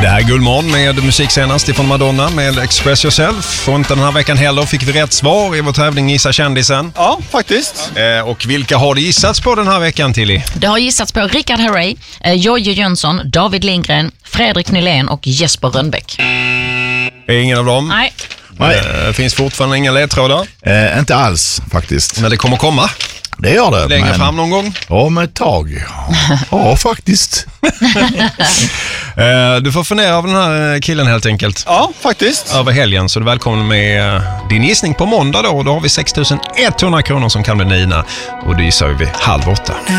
Det här är Guldmorgon med musik senast ifrån Madonna med Express Yourself. Och inte den här veckan heller fick vi rätt svar i vår tävling Gissa kändisen. Ja, faktiskt. Och vilka har det gissats på den här veckan, Tilly? Det har gissats på Richard Herrey, Jojo Jönsson, David Lindgren, Fredrik Nylén och Jesper Rönnbäck. Ingen av dem? Nej. Det finns fortfarande inga ledtrådar. Inte alls faktiskt. Men det kommer komma. Det gör det. Längre fram någon gång? Ja, med ett tag. Ja, faktiskt. Du får fundera av den här killen helt enkelt. Ja, faktiskt. Över helgen, så du är välkommen med din gissning på måndag då. Då har vi 6 100 kronor som kan bli dina. Och du gissar vi 7:30.